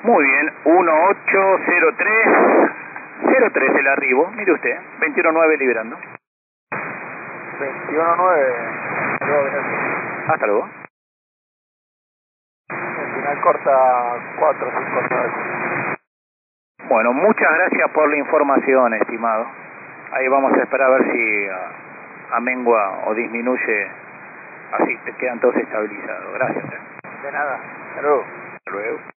Muy bien, 1803 el arribo, mire usted, 21.9 liberando. 21.9. Hasta luego. El final corta 4, 5. Bueno, muchas gracias por la información, estimado. Ahí vamos a esperar a ver si amengua o disminuye, así te quedan todos estabilizados. Gracias. De nada. Hasta luego. Hasta luego.